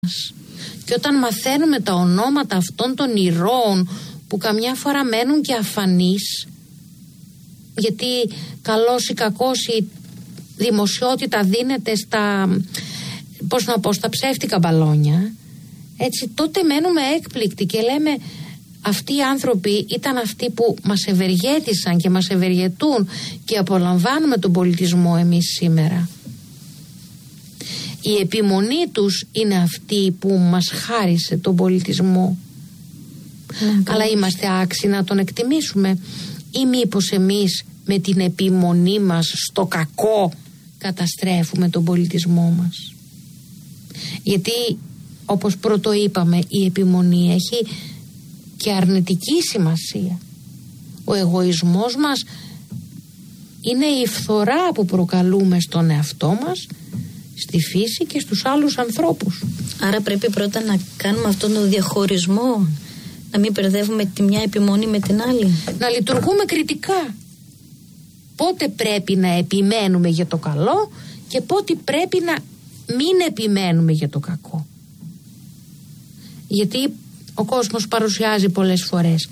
Και όταν μαθαίνουμε τα ονόματα αυτών των ηρώων που καμιά φορά μένουν και αφανείς, γιατί καλός ή κακός η δημοσιότητα δίνεται στα ψεύτικα μπαλόνια, έτσι τότε μένουμε έκπληκτοι και λέμε αυτοί οι άνθρωποι ήταν αυτοί που μας ευεργέτησαν και μας ευεργετούν και απολαμβάνουμε τον πολιτισμό εμείς σήμερα. Η επιμονή τους είναι αυτή που μας χάρισε τον πολιτισμό. Αλλά είμαστε άξιοι να τον εκτιμήσουμε, ή μήπως εμείς με την επιμονή μας στο κακό καταστρέφουμε τον πολιτισμό μας? Γιατί όπως πρώτο είπαμε, η επιμονή έχει και αρνητική σημασία. Ο εγωισμός μας είναι η φθορά που προκαλούμε στον εαυτό μας, στη φύση και στους άλλους ανθρώπους. Άρα πρέπει πρώτα να κάνουμε αυτόν τον διαχωρισμό, να μην μπερδεύουμε τη μια επιμονή με την άλλη. Να λειτουργούμε κριτικά. Πότε πρέπει να επιμένουμε για το καλό και πότε πρέπει να μην επιμένουμε για το κακό. Γιατί ο κόσμος παρουσιάζει πολλές φορές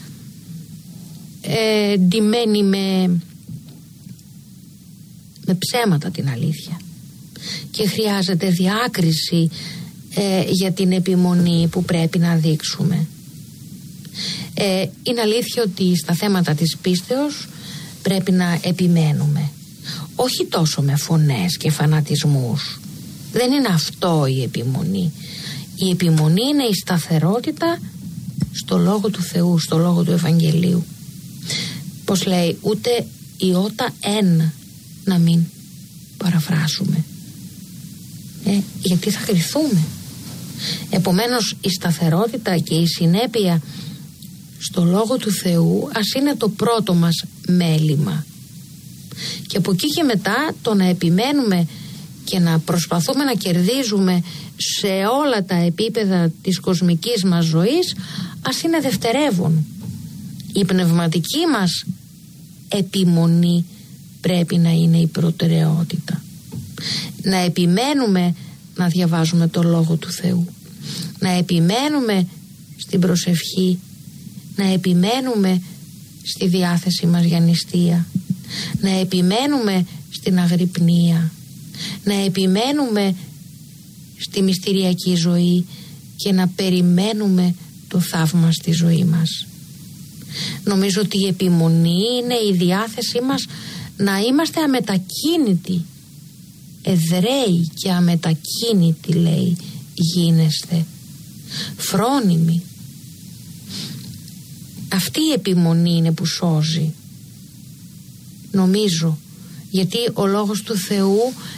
ντυμένη με ψέματα την αλήθεια, και χρειάζεται διάκριση για την επιμονή που πρέπει να δείξουμε. Είναι αλήθεια ότι στα θέματα της πίστεως πρέπει να επιμένουμε, όχι τόσο με φωνές και φανατισμούς. Δεν είναι αυτό η επιμονή. Η επιμονή είναι η σταθερότητα στο Λόγο του Θεού, στο Λόγο του Ευαγγελίου. Πως λέει, ούτε ιότα εν να μην παραφράσουμε, γιατί θα κριθούμε. Επομένως η σταθερότητα και η συνέπεια στο Λόγο του Θεού ας είναι το πρώτο μας μέλημα, και από εκεί και μετά το να επιμένουμε και να προσπαθούμε να κερδίζουμε σε όλα τα επίπεδα της κοσμικής μας ζωής ας είναι δευτερεύον. Η πνευματική μας επιμονή πρέπει να είναι η προτεραιότητα. Να επιμένουμε να διαβάζουμε το Λόγο του Θεού, να επιμένουμε στην προσευχή, να επιμένουμε στη διάθεση μας για νηστεία, να επιμένουμε στην αγρυπνία, να επιμένουμε στη μυστηριακή ζωή και να περιμένουμε το θαύμα στη ζωή μας. Νομίζω ότι η επιμονή είναι η διάθεσή μας να είμαστε αμετακίνητοι, εδραίοι και αμετακίνητοι, λέει, γίνεστε, φρόνιμοι. Αυτή η επιμονή είναι που σώζει, νομίζω, γιατί ο Λόγος του Θεού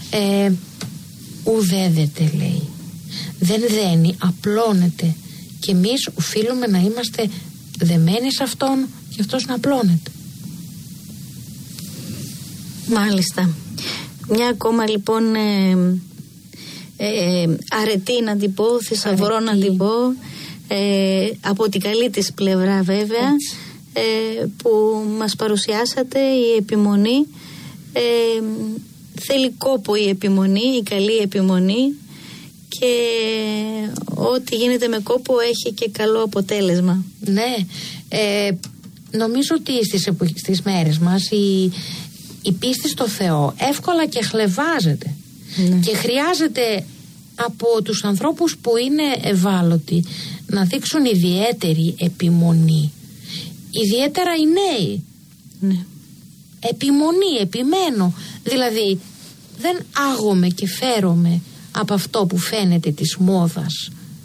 ουδέδεται, λέει, δεν δένει, απλώνεται, και εμείς οφείλουμε να είμαστε δεμένοι σε Αυτόν και Αυτός να απλώνεται. Μάλιστα. Μια ακόμα λοιπόν αρετή να την πω, θησαυρό να την πω, από την καλή της πλευρά βέβαια, που μας παρουσιάσατε. Η επιμονή θέλει κόπο, η επιμονή, η καλή επιμονή, και ό,τι γίνεται με κόπο έχει και καλό αποτέλεσμα. Ναι, νομίζω ότι στις μέρες μας η πίστη στο Θεό εύκολα και χλευάζεται, και χρειάζεται από τους ανθρώπους που είναι ευάλωτοι να δείξουν ιδιαίτερη επιμονή, ιδιαίτερα οι νέοι. Επιμονή, επιμένω, δηλαδή δεν άγομαι και φέρομαι από αυτό που φαίνεται της μόδας.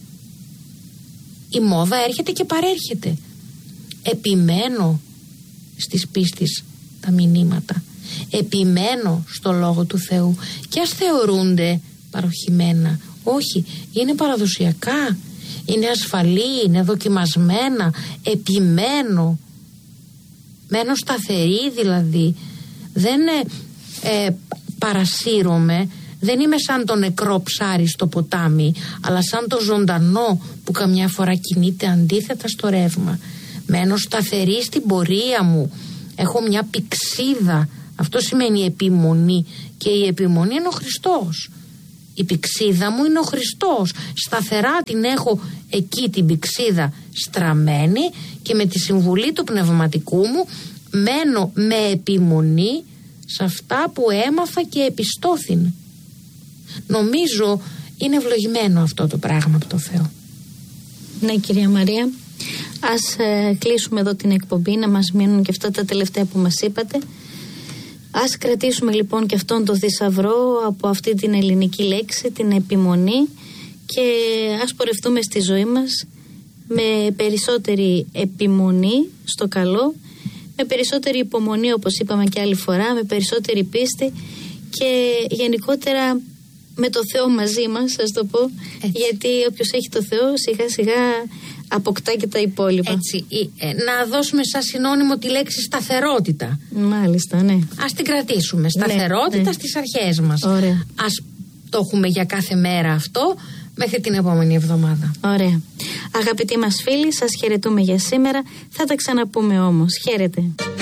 Η μόδα έρχεται και παρέρχεται. Επιμένω στις πίστης τα μηνύματα, επιμένω στο Λόγο του Θεού, και ας θεωρούνται παροχημένα, όχι, είναι παραδοσιακά, είναι ασφαλή, είναι δοκιμασμένα, επιμένω, μένω σταθερή, δηλαδή δεν παρασύρωμαι, δεν είμαι σαν το νεκρό ψάρι στο ποτάμι, αλλά σαν το ζωντανό που καμιά φορά κινείται αντίθετα στο ρεύμα. Μένω σταθερή στην πορεία μου, έχω μια πηξίδα. Αυτό σημαίνει επιμονή, και η επιμονή είναι ο Χριστός. Η πυξίδα μου είναι ο Χριστός. Σταθερά την έχω εκεί την πυξίδα στραμμένη και με τη συμβουλή του πνευματικού μου μένω με επιμονή σε αυτά που έμαθα και επιστώθην. Νομίζω είναι ευλογημένο αυτό το πράγμα από το Θεό. Ναι, κυρία Μαρία. Ας κλείσουμε εδώ την εκπομπή, να μας μείνουν και αυτά τα τελευταία που μας είπατε. Ας κρατήσουμε λοιπόν και αυτόν τον θησαυρό από αυτή την ελληνική λέξη, την επιμονή, και ας πορευτούμε στη ζωή μας με περισσότερη επιμονή στο καλό, με περισσότερη υπομονή, όπως είπαμε και άλλη φορά, με περισσότερη πίστη και γενικότερα με το Θεό μαζί μας, ας το πω. Έτσι. Γιατί όποιος έχει το Θεό σιγά σιγά αποκτά και τα υπόλοιπα. Έτσι, να δώσουμε σαν συνώνυμο τη λέξη σταθερότητα. Μάλιστα, ναι. Ας την κρατήσουμε, σταθερότητα, ναι, στις αρχές μας. Ωραία. Ας το έχουμε για κάθε μέρα αυτό μέχρι την επόμενη εβδομάδα. Ωραία. Αγαπητοί μας φίλοι, σας χαιρετούμε για σήμερα. Θα τα ξαναπούμε όμως. Χαίρετε.